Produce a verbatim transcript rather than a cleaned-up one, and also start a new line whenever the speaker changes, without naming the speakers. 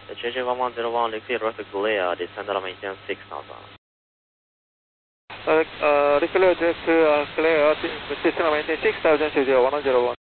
J J one one zero one, Liquid Rocket Galea, descend on maintain six thousand.
Uh, uh, Liquid Rocket uh, Galea, descend on maintain six thousand, one one zero one.